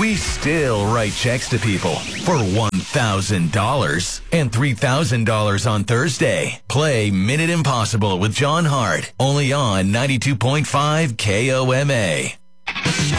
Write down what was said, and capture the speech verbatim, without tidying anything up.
We still write checks to people for one thousand dollars and three thousand dollars on Thursday. Play Minute Impossible with John Hart, only on ninety-two point five K O M A.